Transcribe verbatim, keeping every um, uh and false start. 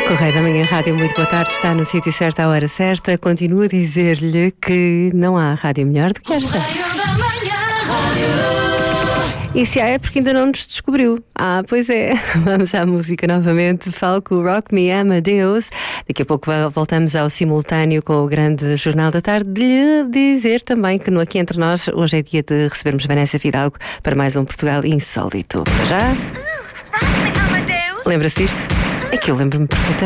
Correio da Manhã Rádio, muito boa tarde. Está no sítio certo à hora certa. Continuo a dizer-lhe que não há rádio melhor do que esta. E se há é porque ainda não nos descobriu. Ah, pois é. Vamos à música novamente. Falo com o Rock Me Amadeus. Daqui a pouco voltamos ao simultâneo com o grande Jornal da Tarde. De lhe dizer também que no Aqui Entre Nós hoje é dia de recebermos Vanessa Fidalgo para mais um Portugal Insólito. Para já. Lembra-se disto? É que eu lembro-me perfeitamente.